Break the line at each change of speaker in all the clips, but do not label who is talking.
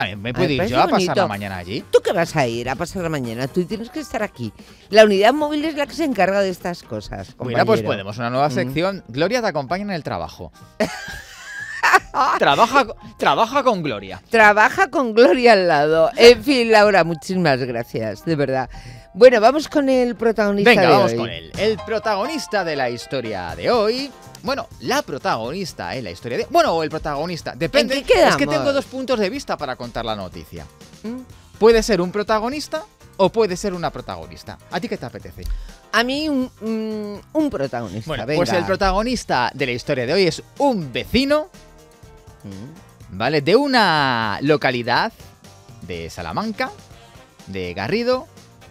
A mí me puedo ir
parece
yo a pasar
bonito.
la mañana allí.
¿Tú qué vas a ir a pasar la mañana? Tú tienes que estar aquí. La unidad móvil es la que se encarga de estas cosas,
Mira, pues
compañero.
podemos una nueva sección. Gloria te acompaña en el trabajo. Trabaja con Gloria.
Trabaja con Gloria al lado. En fin, Laura, muchísimas gracias, de verdad. Bueno, vamos con el protagonista
Venga,
de
vamos
hoy.
con él. El protagonista de la historia de hoy. Bueno, la protagonista en la historia de... Bueno, o el protagonista. Depende.
¿En qué quedamos?
Es que tengo dos puntos de vista para contar la noticia.
¿Mm?
Puede ser un protagonista o puede ser una protagonista. ¿A ti qué te apetece?
A mí un protagonista.
Bueno,
venga.
pues el protagonista de la historia de hoy es un vecino,
Mm.
¿vale? De una localidad de Salamanca, de Garrido,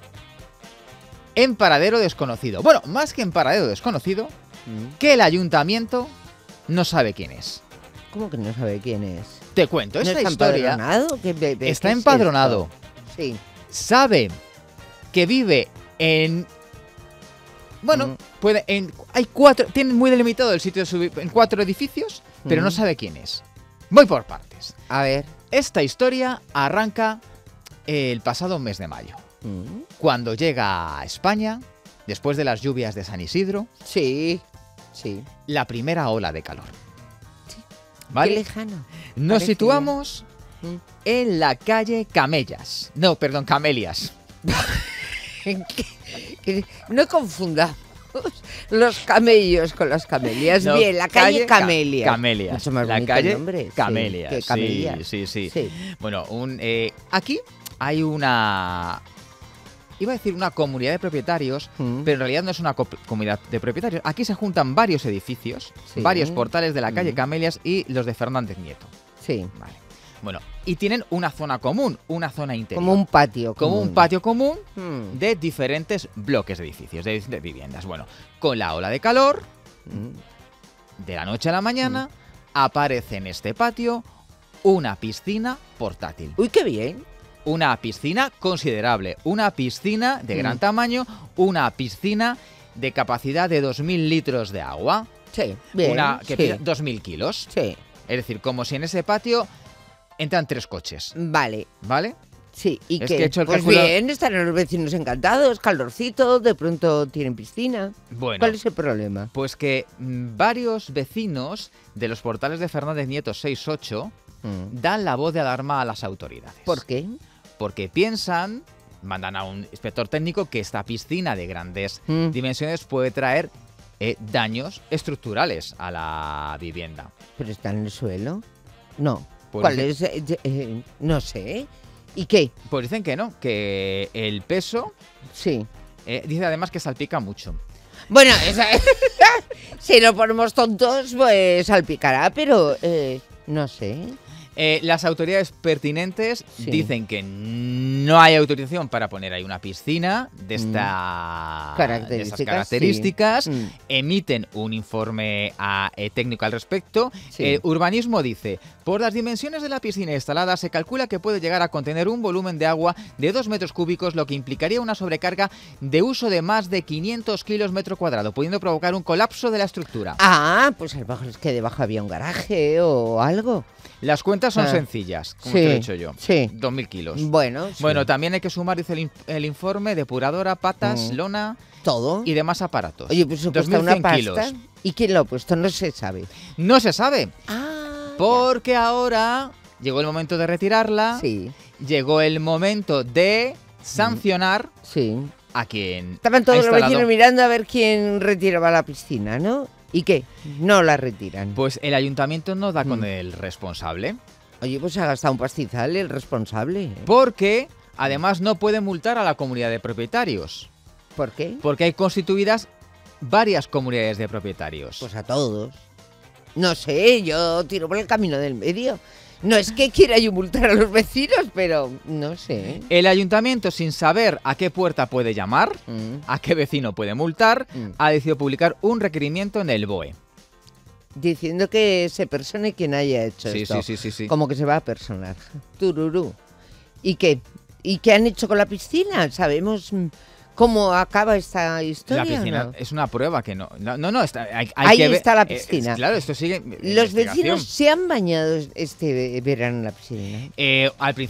en paradero desconocido. Bueno, más que en paradero desconocido,
Mm.
que el ayuntamiento no sabe quién es.
¿Cómo que no sabe quién es?
Te cuento,
¿No
esta
está
historia
empadronado? ¿Qué
está
es
empadronado.
esto? Sí.
Sabe que vive en... Bueno, hay cuatro... Tienen muy delimitado el sitio en 4 edificios, pero no sabe quién es. Voy por partes.
A ver.
Esta historia arranca el pasado mes de mayo,
Mm.
cuando llega a España, después de las lluvias de San Isidro,
Sí, sí.
la primera ola de calor.
Sí.
¿Vale?
Qué lejano.
Nos
Parece
situamos
Mm.
en la calle Camellas. No, perdón, Camelias.
Que no confundamos los camellos con las camelias.
No,
Bien, la calle Camelia.
Camelias.
Mucho más
La
bonito
calle
el nombre, sí,
Camelias.
que Camelias.
Sí.
Sí.
Bueno, aquí hay una... Iba a decir una comunidad de propietarios,
Mm.
pero en realidad no es una comunidad de propietarios. Aquí se juntan varios edificios,
Sí.
varios portales de la calle
Mm.
Camelias y los de Fernández Nieto.
Sí.
Vale. Bueno, y tienen una zona común, una zona interior.
Como un patio.
Como
común.
un patio común
Mm.
de diferentes bloques de edificios, de viviendas. Bueno, con la ola de calor,
Mm.
de la noche a la mañana, aparece en este patio una piscina portátil.
Uy, qué bien.
Una piscina considerable, una piscina de gran tamaño, una piscina de capacidad de 2.000 litros de agua,
Sí, bien.
una que
sí.
pesa 2.000 kilos.
Sí.
Es decir, como si en ese patio entran 3 coches,
Vale.
¿vale?
Sí, ¿y
Es
qué?
que he hecho el
pues
cálculo-
bien, estarán los vecinos encantados, calorcito, de pronto tienen piscina.
Bueno,
¿Cuál es el problema?
pues que varios vecinos de los portales de Fernández Nieto 6-8 dan la voz de alarma a las autoridades.
¿Por qué?
Porque piensan, mandan a un inspector técnico, que esta piscina de grandes dimensiones puede traer daños estructurales a la vivienda.
¿Pero está en el suelo? No.
Pues
¿Cuál
dice-
es? No sé. ¿Y qué?
Pues dicen que no, que el peso,
Sí.
dice además que salpica mucho.
Bueno, si no ponemos tontos, pues salpicará, pero no sé.
Las autoridades pertinentes
Sí.
dicen que no hay autorización para poner ahí una piscina de esas características.
sí.
Emiten un informe técnico al respecto.
Sí.
Urbanismo dice: por las dimensiones de la piscina instalada se calcula que puede llegar a contener un volumen de agua de 2 metros cúbicos, lo que implicaría una sobrecarga de uso de más de 500 kilos metro cuadrado, pudiendo provocar un colapso de la estructura.
Ah, pues a lo mejor es que debajo había un garaje o algo.
Las cuentas son
Ah.
sencillas, como
Sí,
te he dicho yo.
sí.
2.000 kilos.
Bueno, sí.
Bueno, también hay que sumar, dice el informe, depuradora, patas, lona
todo.
y demás aparatos.
Oye, pues eso cuesta una
2.100
pasta.
kilos.
¿Y quién lo ha puesto? No se sabe.
No se sabe,
Ah,
porque ahora llegó el momento de retirarla,
sí,
llegó el momento de sancionar
sí.
a quien
Estaban
ha
todos los
instalado.
vecinos mirando a ver quién retiraba la piscina, ¿no? ¿Y qué? No la retiran.
Pues el ayuntamiento no da con el responsable,
Oye, pues ha gastado un pastizal el responsable.
porque además no puede multar a la comunidad de propietarios,
¿Por qué?
porque hay constituidas varias comunidades de propietarios.
Pues a todos. No sé, yo tiro por el camino del medio. No es que quiera yo multar a los vecinos, pero no sé.
El ayuntamiento, sin saber a qué puerta puede llamar, a qué vecino puede multar, ha decidido publicar un requerimiento en el BOE.
Diciendo que se persone quien haya hecho
Sí,
esto.
sí.
Como que se va a personar. Tururú. ¿Y qué? ¿Y qué han hecho con la piscina? ¿Sabemos cómo acaba esta historia.
La piscina
¿no?
es una prueba que no. No, hay
Ahí
que ver.
está la piscina.
Claro, esto sigue.
Los
investigación.
vecinos se han bañado este verano en la piscina.
Al principio